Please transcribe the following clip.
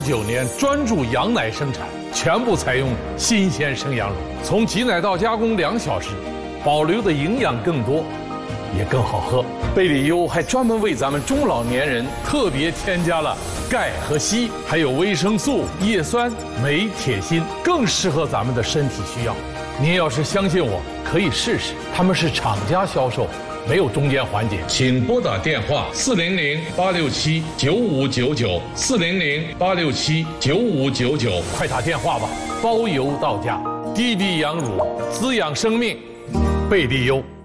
9年专注羊奶生产，全部采用新鲜生羊乳，从挤奶到加工2小时，保留的营养更多，也更好喝。贝里优还专门为咱们中老年人特别添加了钙和硒，还有维生素、叶酸、镁、铁、锌，更适合咱们的身体需要。您要是相信我，可以试试，他们是厂家销售，没有中间环节。请拨打电话400-867-9599，400-867-9599，快打电话吧，包邮到家。滴滴羊乳滋养生命，贝利优。